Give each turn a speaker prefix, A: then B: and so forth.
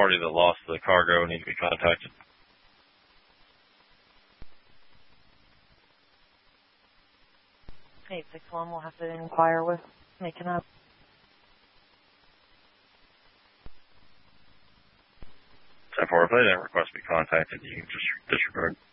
A: party that lost the cargo needs to be contacted.
B: 861, we'll have to inquire with making up.
A: So far, if they don't request to be contacted, you can just disregard.